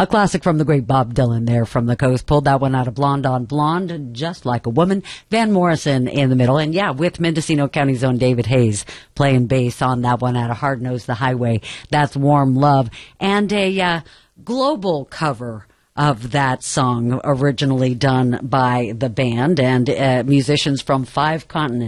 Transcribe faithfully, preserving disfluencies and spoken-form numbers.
A classic from the great Bob Dylan there from the coast. Pulled that one out of Blonde on Blonde, Just Like a Woman. Van Morrison in the middle. And yeah, with Mendocino County's own David Hayes playing bass on that one out of Hard Nose the Highway. That's Warm Love. And a uh, global cover of that song originally done by the band and uh, musicians from five continents.